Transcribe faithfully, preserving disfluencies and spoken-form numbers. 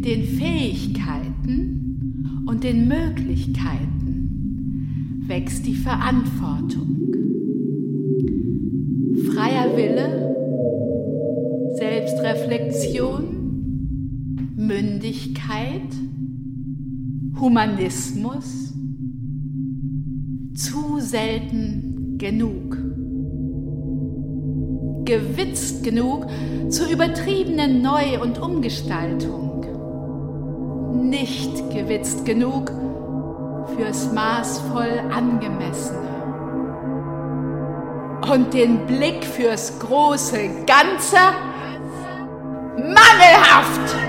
den Fähigkeiten und den Möglichkeiten wächst die Verantwortung. Freier Wille, Selbstreflexion, Mündigkeit, Humanismus, zu selten genug. Gewitzt genug zur übertriebenen Neu- und Umgestaltung. Nicht gewitzt genug fürs maßvoll Angemessene. Und den Blick fürs große Ganze Mangel